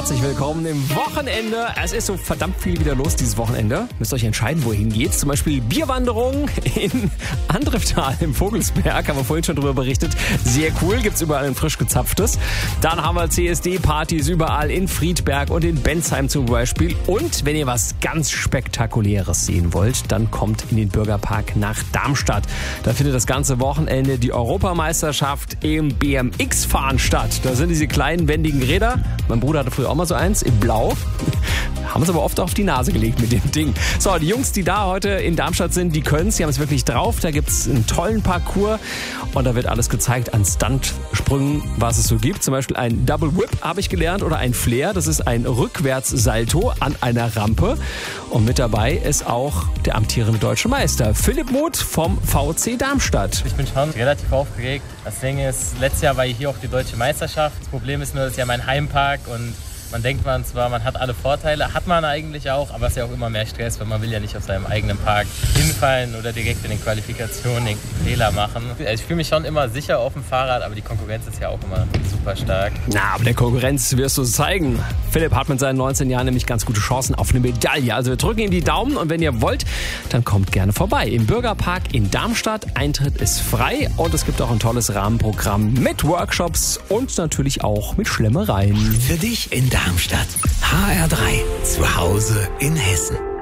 herzlich willkommen im Wochenende. Es ist so verdammt viel wieder los dieses Wochenende. Müsst ihr euch entscheiden, wohin geht's. Zum Beispiel Bierwanderung in Andriftal im Vogelsberg. Haben wir vorhin schon drüber berichtet. Sehr cool, gibt's überall ein frisch gezapftes. Dann haben wir CSD-Partys überall in Friedberg und in Bensheim zum Beispiel. Und wenn ihr was ganz Spektakuläres sehen wollt, dann kommt in den Bürgerpark nach Darmstadt. Da findet das ganze Wochenende die Europameisterschaft im BMX-Fahren statt. Da sind diese kleinen wendigen Räder. Mein Bruder hatte früher auch mal so eins in Blau. Haben es aber oft auf die Nase gelegt mit dem Ding. So, die Jungs, die da heute in Darmstadt sind, die können es. Die haben es wirklich drauf. Da gibt es einen tollen Parcours. Und da wird alles gezeigt an Stuntsprüngen, was es so gibt. Zum Beispiel ein Double Whip habe ich gelernt oder ein Flair. Das ist ein Rückwärtssalto an einer Rampe. Und mit dabei ist auch der amtierende deutsche Meister Philipp Muth vom VC Darmstadt. Ich bin schon relativ aufgeregt. Das Ding ist, letztes Jahr war hier auch die deutsche Meisterschaft. Das Problem ist nur, das ist ja mein Heimpark und man denkt zwar, man hat alle Vorteile, hat man eigentlich auch, aber es ist ja auch immer mehr Stress, weil man will ja nicht auf seinem eigenen Park hinfallen oder direkt in den Qualifikationen den Fehler machen. Ich fühle mich schon immer sicher auf dem Fahrrad, aber die Konkurrenz ist ja auch immer super stark. Na, aber der Konkurrenz wirst du es zeigen. Philipp hat mit seinen 19 Jahren nämlich ganz gute Chancen auf eine Medaille. Also wir drücken ihm die Daumen und wenn ihr wollt, dann kommt gerne vorbei. Im Bürgerpark in Darmstadt. Eintritt ist frei und es gibt auch ein tolles Rahmenprogramm mit Workshops und natürlich auch mit Schlemmereien. Für dich in Darmstadt. HR3. Zu Hause in Hessen.